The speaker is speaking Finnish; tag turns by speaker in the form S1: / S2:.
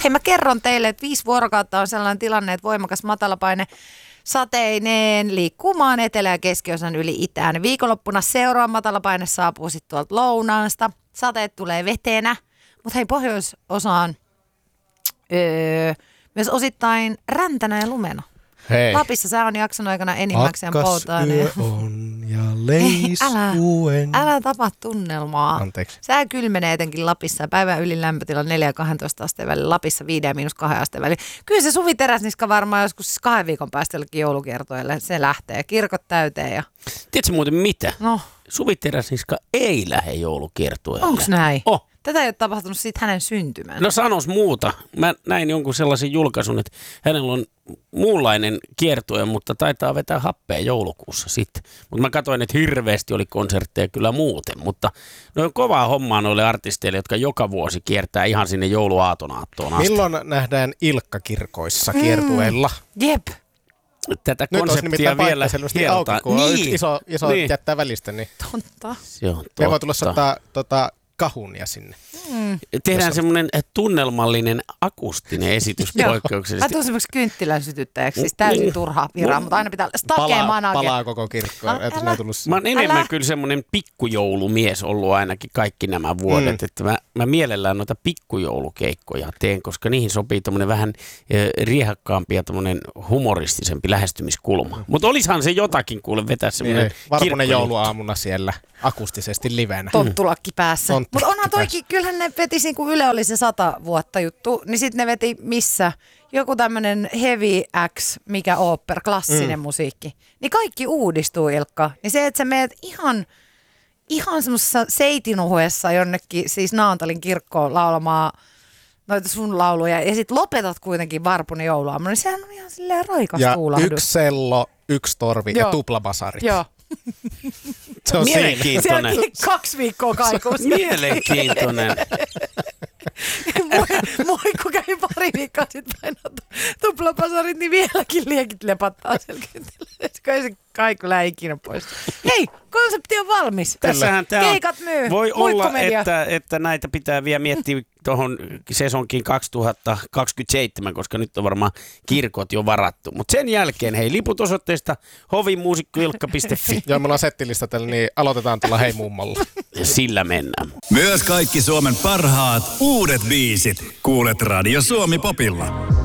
S1: Hei, mä kerron teille, että 5 vuorokautta on sellainen tilanne, että voimakas matalapaine sateineen liikkuu maan etelä- ja keskiosan yli itään. Viikonloppuna seuraava matalapaine saapuu sitten tuolta lounaasta. Sateet tulee vetenä, mutta hei, pohjoisosaan myös osittain räntänä ja lumena.
S2: Hei.
S1: Lapissa sää on jakson aikana enimmäkseen polttoaineen.
S2: Pakkasyö on ja leissuen.
S1: Älä tapa tunnelmaa.
S2: Anteeksi.
S1: Sää kylmenee etenkin Lapissa. Päivän ylin lämpötila 4 ja 12 asteen välillä. Lapissa 5 ja -2 asteen välillä. Kyllä se Suvi Teräsniska varmaan joskus siis 2 viikon päästä jollekin joulukiertoille. Se lähtee. Kirkot täyteen. Ja...
S3: Tiedätkö muuten mitä?
S1: No.
S3: Suvi Teräsniska ei lähde joulukiertueelle.
S1: Onks näin?
S3: Oh.
S1: Tätä ei ole tapahtunut siitä hänen syntymään.
S3: No sanos muuta. Mä näin jonkun sellaisen julkaisun, että hänellä on muunlainen kiertue, mutta taitaa vetää happea joulukuussa sitten. Mutta mä katsoin, että hirveästi oli konsertteja kyllä muuten. Mutta no on kovaa hommaa noille artisteille, jotka joka vuosi kiertää ihan sinne jouluaatonaattoon asti.
S2: Milloin nähdään Ilkka kirkoissa kiertueella?
S1: Jep.
S3: Tätä
S2: Nyt olisi
S3: konseptia
S2: nimittäin
S3: vielä
S2: selvästi auki, kun on yksi iso
S3: niin.
S2: jättää välistä. Niin
S1: Totta.
S3: Se on totta.
S2: me voi tulla saattaa kahunia sinne.
S3: Tehdään semmoinen tunnelmallinen akustinen esitys poikkeuksellisesti.
S1: Mä tuun semmoiksi kynttilän sytyttäjäksi, siis täysin turhaa viraa, mutta aina pitää
S2: Palaa koko kirkko.
S3: Mä oon enemmän kyllä semmoinen pikkujoulumies ollut ainakin kaikki nämä vuodet, että mä mielellään noita pikkujoulukeikkoja teen, koska niihin sopii tommonen vähän riehakkaampi ja tommonen humoristisempi lähestymiskulma. Mutta olisihan se jotakin kuule vetää semmoinen
S2: Varpunen jouluaamuna siellä akustisesti livenä.
S1: Tonttulakki päässä. Mutta onhan toikin, kyllähän ne veti, kun Yle oli se 100 vuotta juttu, niin sitten ne veti missä? Joku tämmönen heavy X, mikä opera, klassinen musiikki. Niin kaikki uudistuu, Ilkka. Niin se, että sä meet ihan semmoisessa seitinuhuessa jonnekin, siis Naantalin kirkkoon laulamaan noita sun lauluja, ja sit lopetat kuitenkin Varpunen jouluaamuna, niin sehän on ihan silleen raikas tuulahdus.
S2: Ja 1 sello, 1 torvi ja tuplabasarit.
S1: Joo.
S2: Se on
S3: mielenkiintoinen.
S1: 2 viikkoa kaikuussa.
S3: Mielenkiintoinen.
S1: Moi, kun kävi pari viikkoa sitten painaa tuplapasarit, niin vieläkin liekit lepattaa selkeästi. Kai se kaiku lää ikinä pois. Hei, konsepti on valmis.
S3: Tässähän tämä
S1: Keikat myy.
S3: Voi olla, että näitä pitää vielä miettiä tuohon sesonkin 2027, koska nyt on varmaan kirkot jo varattu. Mutta sen jälkeen, hei, liput osoitteesta hovimuusikkoilkka.fi.
S2: Joo, me ollaan settilista tällä, niin aloitetaan tuolla Hei mummolla.
S3: Ja sillä mennään.
S4: Myös kaikki Suomen parhaat uudet biisit kuulet Radio Suomi Popilla.